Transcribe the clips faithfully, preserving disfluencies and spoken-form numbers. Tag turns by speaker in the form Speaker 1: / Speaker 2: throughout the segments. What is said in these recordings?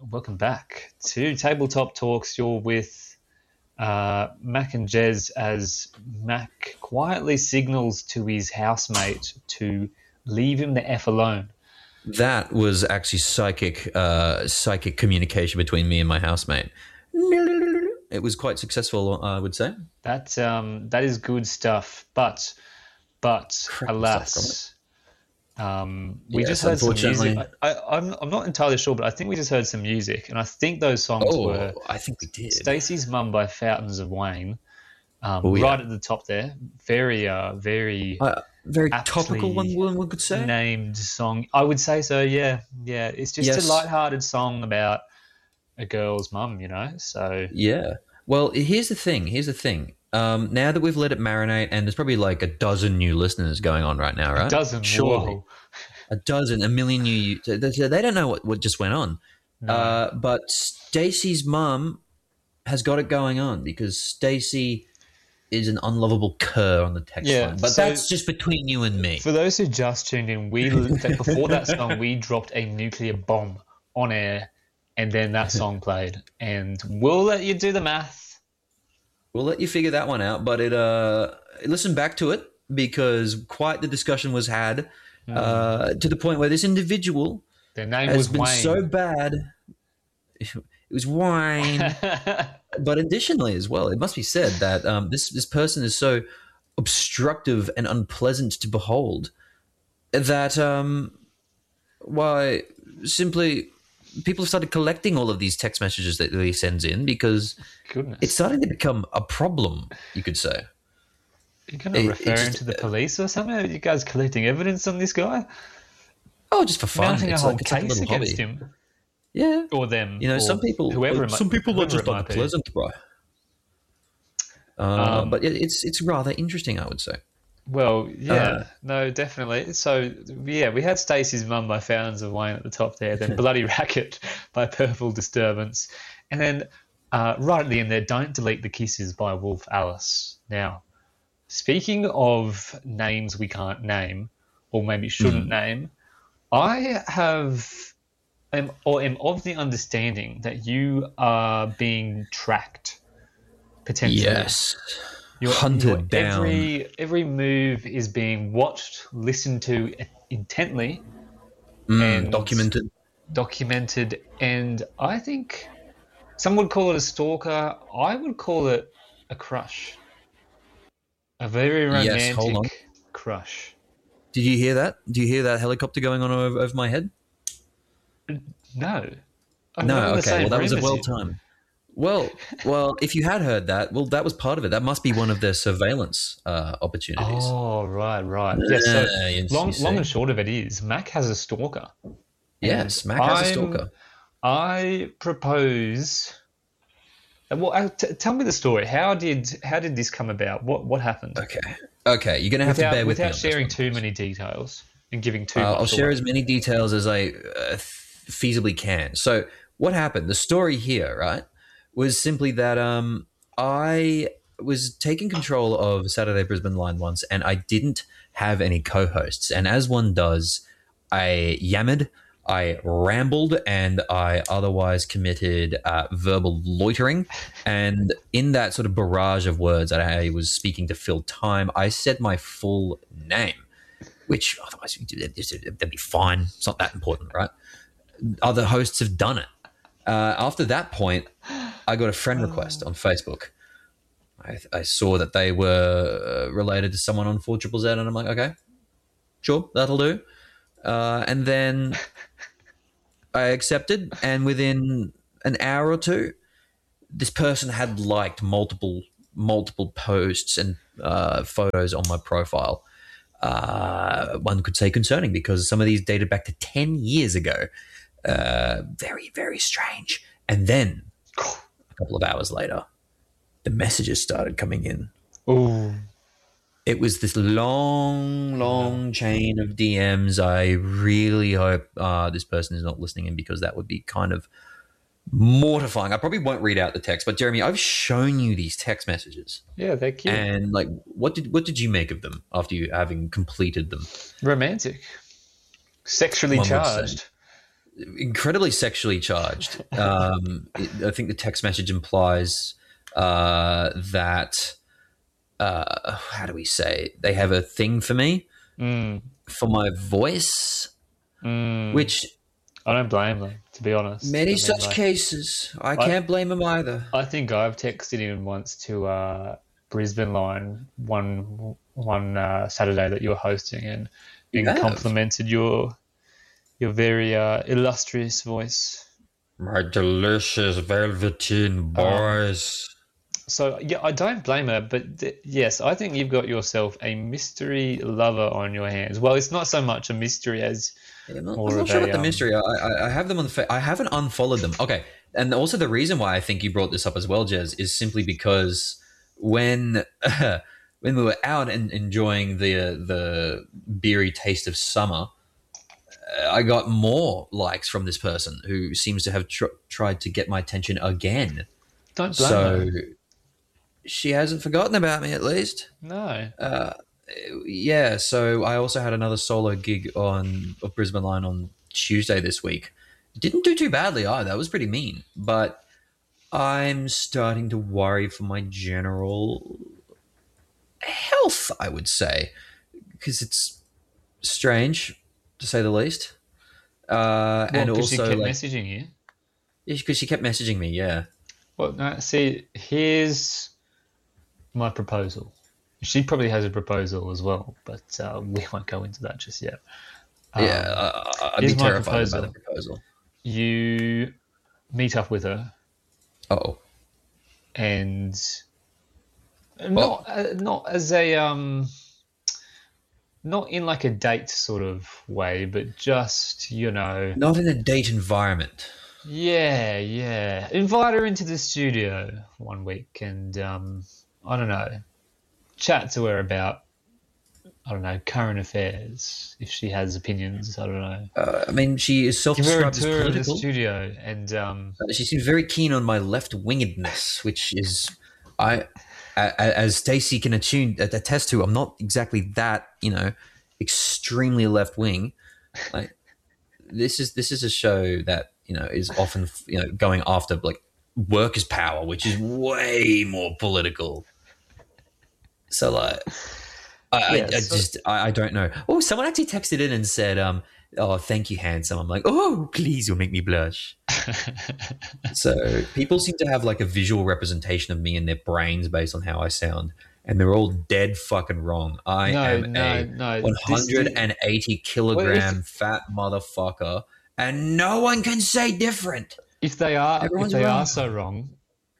Speaker 1: welcome back to Tabletop Talks. You're with uh, Mac and Jez as Mac quietly signals to his housemate to leave him the F alone.
Speaker 2: That was actually psychic, uh, psychic communication between me and my housemate. It was quite successful, I would say.
Speaker 1: That um, that is good stuff, but but
Speaker 2: Crap
Speaker 1: alas.
Speaker 2: stuff,
Speaker 1: Um, we
Speaker 2: Yes,
Speaker 1: just heard some
Speaker 2: unfortunately.
Speaker 1: music. I, I, I'm I'm not entirely sure, but I think we just heard some music, and I think those songs
Speaker 2: Oh,
Speaker 1: were
Speaker 2: I think we did.
Speaker 1: Stacey's Mum by Fountains of Wayne, um,
Speaker 2: Oh, yeah.
Speaker 1: right at the top there. Very, uh, very
Speaker 2: Uh, very
Speaker 1: aptly
Speaker 2: topical one, one could say.
Speaker 1: named song. I would say so. Yeah, yeah. It's just
Speaker 2: Yes.
Speaker 1: a light-hearted song about a girl's mum, you know. So
Speaker 2: Yeah. Well, here's the thing. Here's the thing. Um, now that we've let it marinate, and there's probably like a dozen new listeners going on right now, right?
Speaker 1: it doesn't.
Speaker 2: Surely.
Speaker 1: Whoa.
Speaker 2: A dozen, a million new. They, they don't know what, what just went on.
Speaker 1: No.
Speaker 2: Uh, but Stacey's mum has got it going on because Stacey is an unlovable cur on the text
Speaker 1: Yeah,
Speaker 2: line. But
Speaker 1: so-
Speaker 2: that's just between you and me.
Speaker 1: For those who just tuned in, we before that song we dropped a nuclear bomb on air, and then that song played, and we'll let you do the math.
Speaker 2: We'll let you figure that one out. But it, uh, listen back to it because quite the discussion was had uh, to the point where this individual
Speaker 1: Their name
Speaker 2: has
Speaker 1: was
Speaker 2: been
Speaker 1: Wayne.
Speaker 2: so bad. It was wine. But additionally, as well, it must be said that um, this this person is so obstructive and unpleasant to behold that um, why simply people have started collecting all of these text messages that he sends in because
Speaker 1: Goodness,
Speaker 2: it's starting to become a problem. You could say.
Speaker 1: you're going to
Speaker 2: it-
Speaker 1: refer
Speaker 2: it
Speaker 1: him
Speaker 2: just-
Speaker 1: to the police or something? Are you guys collecting evidence on this guy?
Speaker 2: Oh, just for fun.
Speaker 1: Mounting a
Speaker 2: It's
Speaker 1: whole
Speaker 2: like, it's like a
Speaker 1: case
Speaker 2: little
Speaker 1: against
Speaker 2: hobby.
Speaker 1: him
Speaker 2: Yeah.
Speaker 1: or them.
Speaker 2: You know,
Speaker 1: or
Speaker 2: some people,
Speaker 1: whoever. it might-
Speaker 2: some people are
Speaker 1: whoever
Speaker 2: just
Speaker 1: it might
Speaker 2: not
Speaker 1: be.
Speaker 2: pleasant, bro. Uh,
Speaker 1: Um,
Speaker 2: but it, it's it's rather interesting, I would say.
Speaker 1: Well, yeah,
Speaker 2: Uh,
Speaker 1: no, definitely. So, yeah, we had Stacey's Mum by Fountains of Wayne at the top there, then Bloody Racket by Purple Disturbance, and then uh, right at the end there, Don't Delete the Kisses by Wolf Alice. Now, speaking of names we can't name, or maybe shouldn't
Speaker 2: Hmm.
Speaker 1: name, I have am, or am of the understanding that you are being tracked potentially.
Speaker 2: Yes.
Speaker 1: Your,
Speaker 2: Hunted
Speaker 1: your
Speaker 2: down.
Speaker 1: Every every move is being watched, listened to intently,
Speaker 2: Mm,
Speaker 1: and
Speaker 2: documented.
Speaker 1: documented, and I think some would call it a stalker. I would call it a crush, a very romantic
Speaker 2: Yes, hold on.
Speaker 1: crush.
Speaker 2: Did you hear that? Do you hear that helicopter going on over, over my head?
Speaker 1: No, I'm not
Speaker 2: No,
Speaker 1: in the
Speaker 2: okay.
Speaker 1: same
Speaker 2: Well, that was a
Speaker 1: room as
Speaker 2: well
Speaker 1: you.
Speaker 2: timed. Well, well, if you had heard that, well, that was part of it. That must be one of their surveillance uh, opportunities.
Speaker 1: Oh, right, right. Yes. So
Speaker 2: Yeah, you-
Speaker 1: long,
Speaker 2: you see.
Speaker 1: long and short of it is, Mac has a stalker.
Speaker 2: Yes,
Speaker 1: and
Speaker 2: Mac has a
Speaker 1: I'm-
Speaker 2: stalker.
Speaker 1: I propose. Well, uh, t- tell me the story. How did how did this come about? What what happened?
Speaker 2: Okay, okay. You're gonna have
Speaker 1: without
Speaker 2: to bear with me
Speaker 1: without
Speaker 2: on
Speaker 1: sharing
Speaker 2: this
Speaker 1: too many details and giving too
Speaker 2: one. Uh,
Speaker 1: much.
Speaker 2: I'll share
Speaker 1: away.
Speaker 2: as many details as I uh, feasibly can. So, what happened? The story here, right, was simply that um, I was taking control of Saturday Brisbane Line once, and I didn't have any co-hosts. And as one does, I yammered, I rambled, and I otherwise committed uh, verbal loitering. And in that sort of barrage of words that I was speaking to fill time, I said my full name, which otherwise that'd be fine. It's not that important, right? Other hosts have done it. Uh, after that point, I got a friend request on Facebook. I, I saw that they were uh, related to someone on four triple Z, and I'm like, okay, sure, that'll do. Uh, and then I accepted, and within an hour or two, this person had liked multiple multiple posts and uh, photos on my profile. Uh, one could say concerning because some of these dated back to ten years ago. Uh, very, very strange. And then a couple of hours later, the messages started coming in.
Speaker 1: Ooh.
Speaker 2: It was this long, long chain of D Ms. I really hope uh, this person is not listening in because that would be kind of mortifying. I probably won't read out the text, but Jeremy, I've shown you these text messages,
Speaker 1: Yeah, they're cute.
Speaker 2: and like, what did what did you make of them after you having completed them?
Speaker 1: Romantic. Sexually
Speaker 2: One would say.
Speaker 1: charged.
Speaker 2: incredibly sexually charged. Um, it, I think the text message implies uh, that uh, how do we say they have a thing for me
Speaker 1: Mm.
Speaker 2: for my voice,
Speaker 1: Mm.
Speaker 2: which
Speaker 1: I don't blame them, to be honest.
Speaker 2: many
Speaker 1: I mean,
Speaker 2: such
Speaker 1: like,
Speaker 2: cases. I can't blame them either.
Speaker 1: I think I've texted in once to uh, Brisbane Line one one uh, Saturday that you were hosting and,
Speaker 2: You
Speaker 1: and
Speaker 2: have.
Speaker 1: complimented your your very uh, illustrious voice.
Speaker 2: My delicious velveteen boys.
Speaker 1: So yeah, I don't blame her, but th- yes, I think you've got yourself a mystery lover on your hands. Well, it's not so much a mystery as
Speaker 2: Yeah, I'm not,
Speaker 1: more
Speaker 2: I'm not
Speaker 1: of
Speaker 2: sure
Speaker 1: a,
Speaker 2: about the
Speaker 1: um,
Speaker 2: mystery. I, I, I have them on the. Fa- I haven't unfollowed them. Okay, and also the reason why I think you brought this up as well, Jez, is simply because when when we were out and enjoying the uh, the beery taste of summer, uh, I got more likes from this person who seems to have tr- tried to get my attention again.
Speaker 1: Don't blame
Speaker 2: So
Speaker 1: her.
Speaker 2: she hasn't forgotten about me, at least.
Speaker 1: No.
Speaker 2: Uh, yeah, so I also had another solo gig on of Brisbane Line on Tuesday this week. Didn't do too badly either. That was pretty mean, but I'm starting to worry for my general health, I would say, because it's strange to say the least. Uh,
Speaker 1: Well,
Speaker 2: and
Speaker 1: because she
Speaker 2: also,
Speaker 1: kept
Speaker 2: like,
Speaker 1: messaging you.
Speaker 2: because she kept messaging me. Yeah,
Speaker 1: Well, no, see, here's my proposal. She probably has a proposal as well, but uh, we won't go into that just yet. Um,
Speaker 2: yeah. I, I'd be
Speaker 1: here's my
Speaker 2: terrified by
Speaker 1: proposal.
Speaker 2: the proposal.
Speaker 1: You meet up with her
Speaker 2: Oh,
Speaker 1: and not uh, not as a um not in like a date sort of way, but just, you know,
Speaker 2: not in a date environment.
Speaker 1: yeah, yeah. Invite her into the studio one week and um I don't know, chat to her about, I don't know, current affairs if she has opinions. I don't know.
Speaker 2: Uh, I mean, she is
Speaker 1: Give her a
Speaker 2: self-described as
Speaker 1: tour of the
Speaker 2: political.
Speaker 1: studio and um
Speaker 2: Uh, She seems very keen on my left-wingedness, which is, I, a- a- as Stacey can attune, attest to, I'm not exactly that, you know, extremely left-wing. Like, this is this is a show that, you know, is often, you know, going after like workers' power, which is way more political. So like, I,
Speaker 1: Yeah,
Speaker 2: I, I
Speaker 1: so-
Speaker 2: just I, I don't know. Oh, someone actually texted in and said, um, "Oh, thank you, handsome." I'm like, "Oh, please, you'll make me blush." So people seem to have like a visual representation of me in their brains based on how I sound, and they're all dead fucking wrong. I
Speaker 1: No,
Speaker 2: am
Speaker 1: no,
Speaker 2: a
Speaker 1: no.
Speaker 2: one
Speaker 1: This-
Speaker 2: hundred eighty kilogram fat motherfucker, and no one can say different.
Speaker 1: If they are,
Speaker 2: Everyone's
Speaker 1: if they
Speaker 2: wrong.
Speaker 1: are so wrong,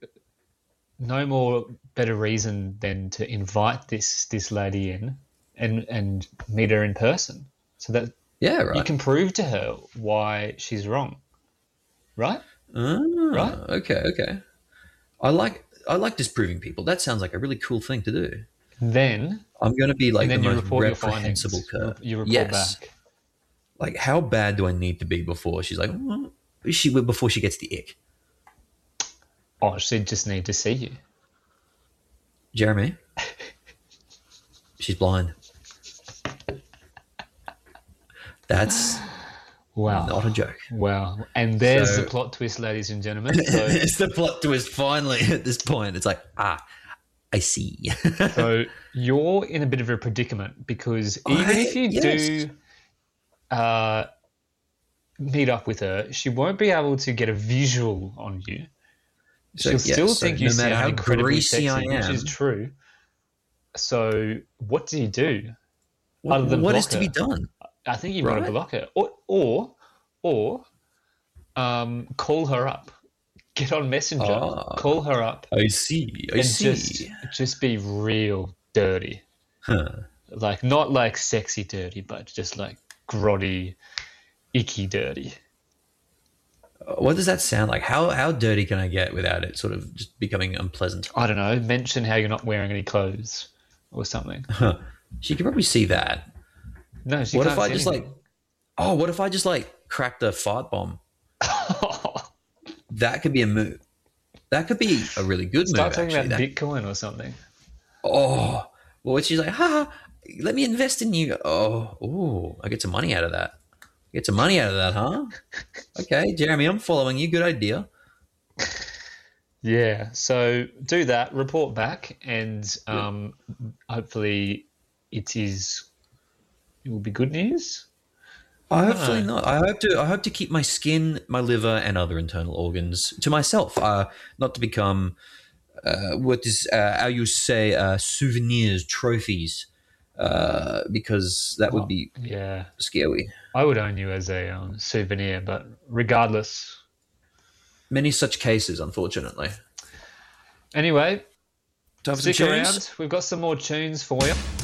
Speaker 1: no more better reason than to invite this this lady in and and meet her in person, so that
Speaker 2: Yeah,
Speaker 1: you
Speaker 2: right.
Speaker 1: can prove to her why she's wrong. Right?
Speaker 2: Ah,
Speaker 1: Right?
Speaker 2: Okay, okay. I like I like disproving people. That sounds like a really cool thing to do.
Speaker 1: Then
Speaker 2: I'm going to be like
Speaker 1: and then
Speaker 2: the
Speaker 1: you
Speaker 2: most
Speaker 1: report your findings.
Speaker 2: reprehensible cur.
Speaker 1: You report
Speaker 2: Yes.
Speaker 1: back.
Speaker 2: Like, how bad do I need to be before she's like, "Mm," she before she gets the ick?
Speaker 1: Oh, she just need to see you.
Speaker 2: Jeremy, she's blind. That's
Speaker 1: Wow.
Speaker 2: not a joke.
Speaker 1: Wow. And there's
Speaker 2: So-
Speaker 1: the plot twist, ladies and gentlemen. So,
Speaker 2: It's the plot twist. Finally, at this point, it's like, ah, I see.
Speaker 1: so you're in a bit of a predicament because even
Speaker 2: I-
Speaker 1: if you
Speaker 2: yes.
Speaker 1: do uh, meet up with her, she won't be able to get a visual on you.
Speaker 2: So,
Speaker 1: She'll
Speaker 2: yeah,
Speaker 1: still
Speaker 2: so
Speaker 1: think you
Speaker 2: no matter
Speaker 1: sound
Speaker 2: how
Speaker 1: incredibly
Speaker 2: greasy
Speaker 1: sexy,
Speaker 2: I
Speaker 1: which
Speaker 2: am-
Speaker 1: is true. So what do you do?
Speaker 2: What,
Speaker 1: Other than
Speaker 2: what
Speaker 1: block
Speaker 2: is to
Speaker 1: her.
Speaker 2: be done?
Speaker 1: I think you've got to
Speaker 2: Right.
Speaker 1: block her, or or or um, call her up. Get on Messenger,
Speaker 2: Ah.
Speaker 1: call her up,
Speaker 2: I see. I
Speaker 1: and
Speaker 2: see.
Speaker 1: just just be real dirty.
Speaker 2: Huh.
Speaker 1: Like not like sexy dirty, but just like grotty, icky dirty.
Speaker 2: What does that sound like? How how dirty can I get without it sort of just becoming unpleasant?
Speaker 1: I don't know. Mention how you're not wearing any clothes or something.
Speaker 2: She can probably see that.
Speaker 1: No, she
Speaker 2: What
Speaker 1: can't
Speaker 2: if I
Speaker 1: see
Speaker 2: just like, oh, what if I just like cracked a fart bomb?
Speaker 1: like
Speaker 2: That could be a move. That could be a really good
Speaker 1: start
Speaker 2: move.
Speaker 1: talking
Speaker 2: Actually,
Speaker 1: about
Speaker 2: That-
Speaker 1: Bitcoin or something.
Speaker 2: oh, well, she's like, ha, let me invest in you. Oh, ooh, I get some money out of that. Get some money out of that, huh? Okay, Jeremy, I'm following you. Good idea.
Speaker 1: Yeah, so do that, report back, and um, hopefully it is it will be good news.
Speaker 2: I hopefully not. I hope to. I hope to keep my skin, my liver, and other internal organs to myself. Uh, not to become uh, what is uh, how you say uh, souvenirs, trophies, uh, because that would be
Speaker 1: Yeah,
Speaker 2: scary.
Speaker 1: I would own you as a um, souvenir, but regardless.
Speaker 2: Many such cases, unfortunately.
Speaker 1: Anyway,
Speaker 2: Time for some
Speaker 1: stick
Speaker 2: tunes?
Speaker 1: around. We've got some more tunes for you.